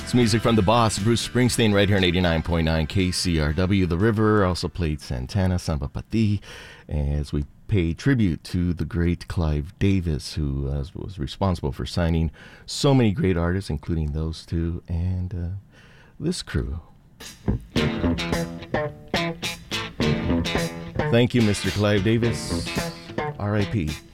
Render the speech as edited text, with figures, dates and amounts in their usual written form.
It's music from the boss, Bruce Springsteen, right here on 89.9 KCRW. The River also played Santana, Samba Pati, as we pay tribute to the great Clive Davis, who was responsible for signing so many great artists, including those two and this crew. Thank you, Mr. Clive Davis. R.I.P.